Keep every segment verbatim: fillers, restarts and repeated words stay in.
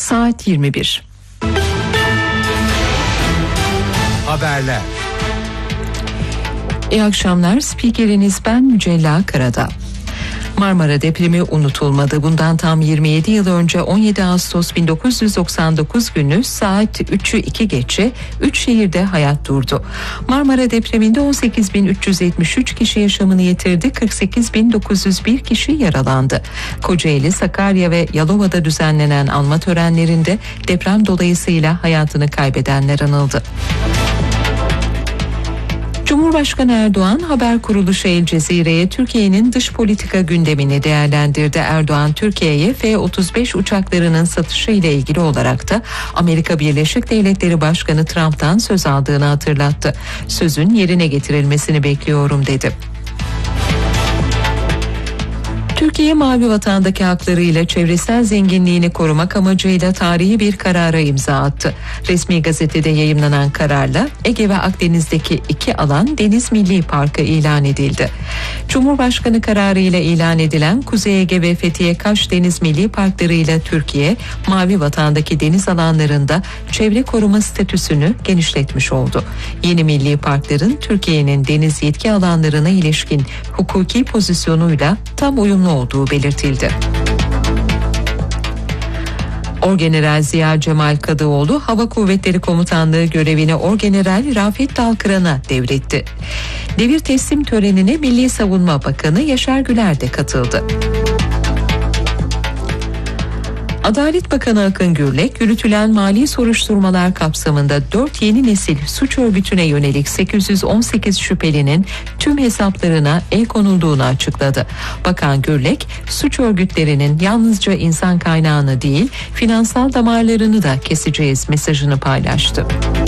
saat yirmi bir. Haberler. İyi akşamlar. Spikeriniz ben Mücella Karadağ. Marmara depremi unutulmadı. Bundan tam yirmi yedi yıl önce on yedi Ağustos bin dokuz yüz doksan dokuz günü saat üçü iki geçe üç şehirde hayat durdu. Marmara depreminde on sekiz bin üç yüz yetmiş üç kişi yaşamını yitirdi, kırk sekiz bin dokuz yüz bir kişi yaralandı. Kocaeli, Sakarya ve Yalova'da düzenlenen anma törenlerinde deprem dolayısıyla hayatını kaybedenler anıldı. Cumhurbaşkanı Erdoğan haber kuruluşu El Cezire'ye Türkiye'nin dış politika gündemini değerlendirdi. Erdoğan, Türkiye'ye F otuz beş uçaklarının satışı ile ilgili olarak da Amerika Birleşik Devletleri Başkanı Trump'tan söz aldığını hatırlattı. Sözün yerine getirilmesini bekliyorum dedi. Türkiye Mavi Vatan'daki haklarıyla çevresel zenginliğini korumak amacıyla tarihi bir karara imza attı. Resmi gazetede yayımlanan kararla Ege ve Akdeniz'deki iki alan Deniz Milli Parkı ilan edildi. Cumhurbaşkanı kararı ile ilan edilen Kuzey Ege ve Fethiye Kaş Deniz Milli Parkları ile Türkiye, Mavi Vatan'daki deniz alanlarında çevre koruma statüsünü genişletmiş oldu. Yeni milli parkların Türkiye'nin deniz yetki alanlarına ilişkin hukuki pozisyonuyla tam uyumlu olduğu belirtildi. Orgeneral Ziya Cemal Kadıoğlu Hava Kuvvetleri Komutanlığı görevini Orgeneral Rafet Dalkıran'a devretti. Devir teslim törenine Milli Savunma Bakanı Yaşar Güler de katıldı. Adalet Bakanı Akın Gürlek, yürütülen mali soruşturmalar kapsamında dört yeni nesil suç örgütüne yönelik sekiz yüz on sekiz şüphelinin tüm hesaplarına el konulduğunu açıkladı. Bakan Gürlek, suç örgütlerinin yalnızca insan kaynağını değil, finansal damarlarını da keseceğiz mesajını paylaştı.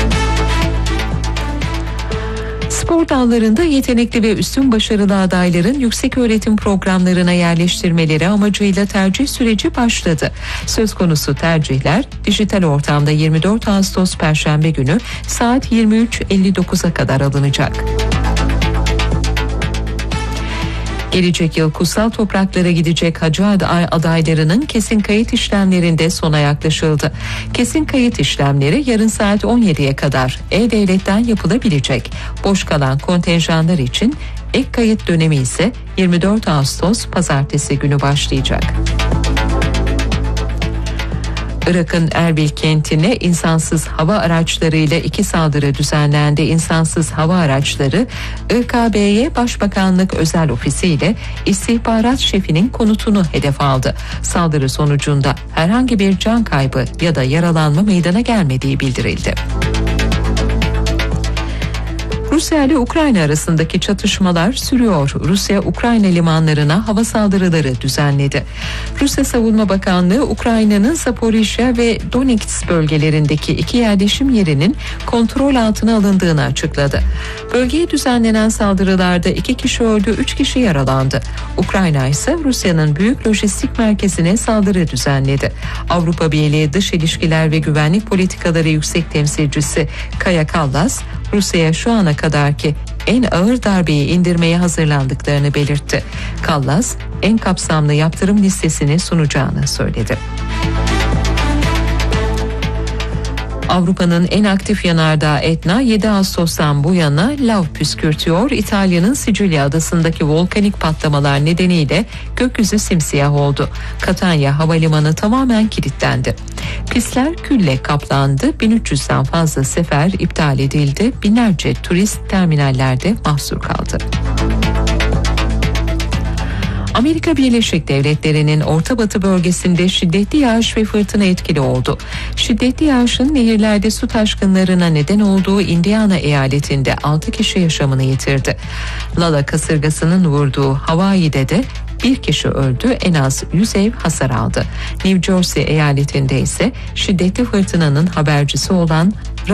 Spor dallarında yetenekli ve üstün başarılı adayların yükseköğretim programlarına yerleştirmeleri amacıyla tercih süreci başladı. Söz konusu tercihler dijital ortamda yirmi dört Ağustos Perşembe günü saat yirmi üç elli dokuza kadar alınacak. Gelecek yıl kutsal topraklara gidecek hacı adaylarının kesin kayıt işlemlerinde sona yaklaşıldı. Kesin kayıt işlemleri yarın saat on yediye kadar E-Devlet'ten yapılabilecek. Boş kalan kontenjanlar için ek kayıt dönemi ise yirmi dört Ağustos Pazartesi günü başlayacak. Irak'ın Erbil kentine insansız hava araçlarıyla iki saldırı düzenlendi. İnsansız hava araçları I K B'ye Başbakanlık Özel Ofisi ile istihbarat şefinin konutunu hedef aldı. Saldırı sonucunda herhangi bir can kaybı ya da yaralanma meydana gelmediği bildirildi. Rusya ile Ukrayna arasındaki çatışmalar sürüyor. Rusya, Ukrayna limanlarına hava saldırıları düzenledi. Rusya Savunma Bakanlığı, Ukrayna'nın Zaporijya ve Donetsk bölgelerindeki iki yerleşim yerinin kontrol altına alındığını açıkladı. Bölgeye düzenlenen saldırılarda iki kişi öldü, üç kişi yaralandı. Ukrayna ise Rusya'nın büyük lojistik merkezine saldırı düzenledi. Avrupa Birliği Dış İlişkiler ve Güvenlik Politikaları Yüksek Temsilcisi Kaja Kallas, Rusya'ya şu ana kadarki en ağır darbeyi indirmeye hazırlandıklarını belirtti. Kallas, en kapsamlı yaptırım listesini sunacağını söyledi. Avrupa'nın en aktif yanardağı Etna yedi Ağustos'tan bu yana lav püskürtüyor. İtalya'nın Sicilya adasındaki volkanik patlamalar nedeniyle gökyüzü simsiyah oldu. Catania havalimanı tamamen kilitlendi. Pistler külle kaplandı. bin üç yüzden fazla sefer iptal edildi. Binlerce turist terminallerde mahsur kaldı. Amerika Birleşik Devletleri'nin Orta Batı bölgesinde şiddetli yağış ve fırtına etkili oldu. Şiddetli yağışın nehirlerde su taşkınlarına neden olduğu Indiana eyaletinde altı kişi yaşamını yitirdi. Lala kasırgasının vurduğu Hawaii'de de bir kişi öldü, en az yüz ev hasar aldı. New Jersey eyaletinde ise şiddetli fırtınanın habercisi olan